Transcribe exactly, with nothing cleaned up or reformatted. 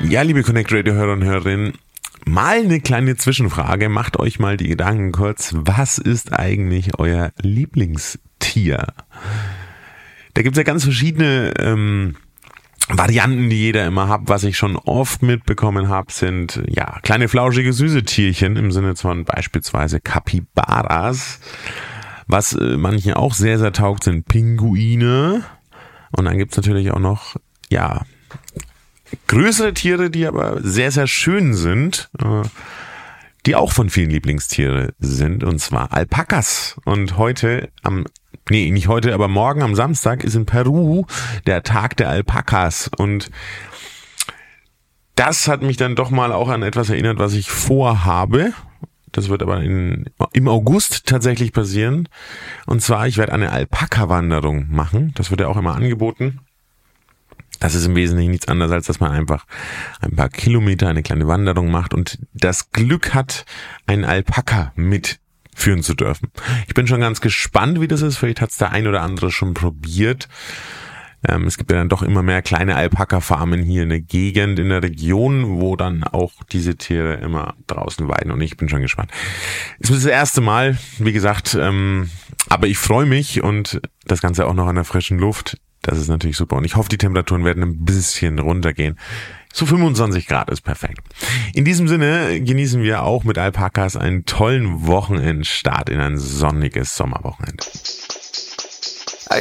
Ja, liebe Connect Radio Hörer und Hörerinnen, mal eine kleine Zwischenfrage. Macht euch mal die Gedanken kurz, was ist eigentlich euer Lieblingstier? Da gibt es ja ganz verschiedene ähm, Varianten, die jeder immer hat. Was ich schon oft mitbekommen habe, sind ja kleine flauschige süße Tierchen im Sinne von beispielsweise Capybaras. Was äh, manchen auch sehr, sehr taugt, sind Pinguine. Und dann gibt es natürlich auch noch, ja, größere Tiere, die aber sehr, sehr schön sind, äh, die auch von vielen Lieblingstiere sind, und zwar Alpakas. Und heute am, nee, nicht heute, aber morgen am Samstag ist in Peru der Tag der Alpakas. Und das hat mich dann doch mal auch an etwas erinnert, was ich vorhabe. Das wird aber in, im August tatsächlich passieren. Und zwar, ich werde eine Alpaka-Wanderung machen. Das wird ja auch immer angeboten. Das ist im Wesentlichen nichts anderes, als dass man einfach ein paar Kilometer eine kleine Wanderung macht und das Glück hat, einen Alpaka mitführen zu dürfen. Ich bin schon ganz gespannt, wie das ist. Vielleicht hat es der ein oder andere schon probiert. Ähm, es gibt ja dann doch immer mehr kleine Alpaka-Farmen hier in der Gegend, in der Region, wo dann auch diese Tiere immer draußen weiden, und ich bin schon gespannt. Es ist das erste Mal, wie gesagt, ähm, aber ich freue mich, und das Ganze auch noch an der frischen Luft. Das ist natürlich super, und ich hoffe, die Temperaturen werden ein bisschen runtergehen. So fünfundzwanzig Grad ist perfekt. In diesem Sinne genießen wir auch mit Alpakas einen tollen Wochenendstart in ein sonniges Sommerwochenende.